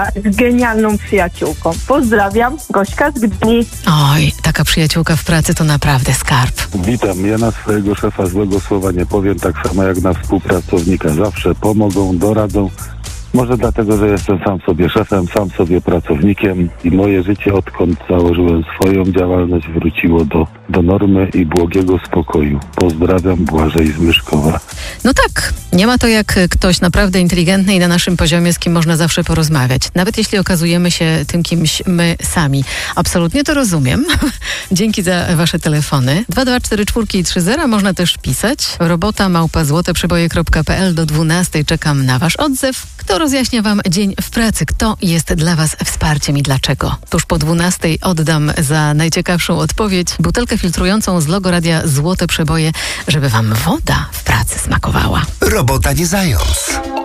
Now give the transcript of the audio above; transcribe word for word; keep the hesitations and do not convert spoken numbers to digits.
z genialną przyjaciółką. Pozdrawiam, Gośka z Gdyni. Oj, taka przyjaciółka w pracy to naprawdę skarb. Witam. Ja na swojego szefa złego słowa nie powiem, tak samo jak na współpracownika. Zawsze pomogą, doradzą. Może dlatego, że jestem sam sobie szefem, sam sobie pracownikiem i moje życie, odkąd założyłem swoją działalność, wróciło do, do normy i błogiego spokoju. Pozdrawiam, Błażej z Myszkowa. No tak, nie ma to jak ktoś naprawdę inteligentny i na naszym poziomie, z kim można zawsze porozmawiać. Nawet jeśli okazujemy się tym kimś my sami. Absolutnie to rozumiem. Dzięki za wasze telefony. dwa dwa cztery cztery trzy zero można też pisać. Robota małpa złoteprzeboje kropka pe el do dwunastej czekam na wasz odzew. Kto rozjaśnia wam dzień w pracy? Kto jest dla was wsparciem i dlaczego? Tuż po dwunastej oddam za najciekawszą odpowiedź butelkę filtrującą z logo radia Złote Przeboje, żeby wam woda w pracy smakowała. Robota nie zając.